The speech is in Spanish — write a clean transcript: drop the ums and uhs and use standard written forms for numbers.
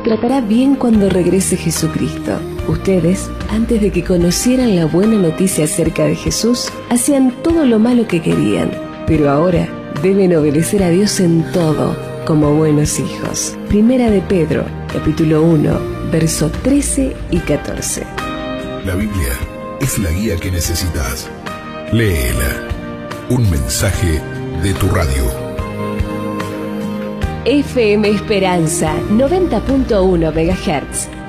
tratará bien cuando regrese Jesucristo. Ustedes, antes de que conocieran la buena noticia acerca de Jesús, hacían todo lo malo que querían, pero ahora deben obedecer a Dios en todo, como buenos hijos. Primera de Pedro, capítulo 1, versos 13 y 14. La Biblia es la guía que necesitas. Léela. Un mensaje de tu radio. FM Esperanza, 90.1 MHz.